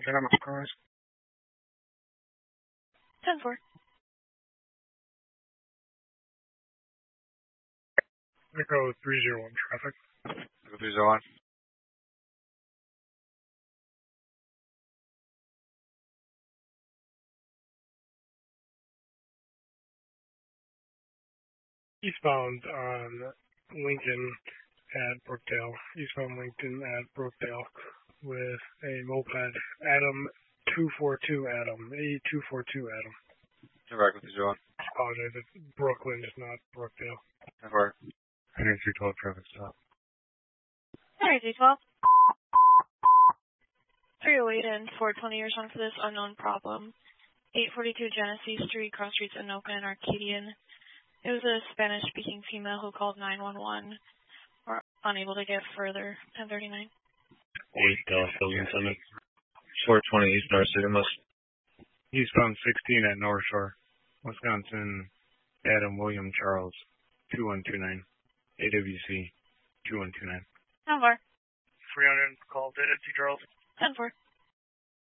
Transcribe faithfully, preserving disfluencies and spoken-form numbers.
Panama cars. ten four. Echo three zero one traffic. Echo three zero one. Eastbound on Lincoln at Brookdale. Eastbound Lincoln at Brookdale with a moped. Adam two four two Adam. A two four two Adam. Echo three zero one. I apologize. It's Brooklyn, it's not Brookdale. ten four. Henry three twelve traffic stop. Henry three twelve. three oh eight and four twenty are on for this unknown problem. eight forty-two Genesee Street, cross streets Anoka and Arcadian. It was a Spanish-speaking female who called nine one one. We're unable to get further. ten thirty-nine. eight Dallas Building Summit. four twenty East North City West. Eastbound sixteen at North Shore, Wisconsin. Adam William Charles, two one two nine. A W C, two one two nine. ten four. three hundred called to Etsy Charles. ten four.